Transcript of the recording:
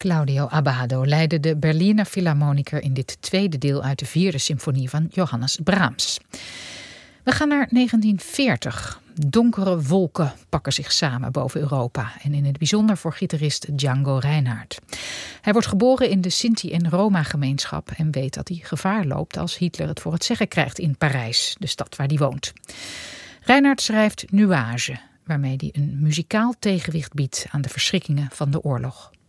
Claudio Abbado leidde de Berliner Philharmoniker in dit tweede deel uit de 4e symfonie van Johannes Brahms. We gaan naar 1940. Donkere wolken pakken zich samen boven Europa en in het bijzonder voor gitarist Django Reinhardt. Hij wordt geboren in de Sinti- en Roma-gemeenschap en weet dat hij gevaar loopt als Hitler het voor het zeggen krijgt in Parijs, de stad waar hij woont. Reinhardt schrijft Nuage, waarmee hij een muzikaal tegenwicht biedt aan de verschrikkingen van de oorlog.